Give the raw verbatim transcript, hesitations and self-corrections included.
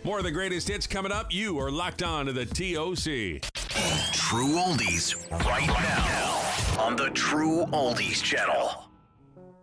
More of the greatest hits coming up. You are locked on to the T O C. True Oldies right now on the True Oldies channel.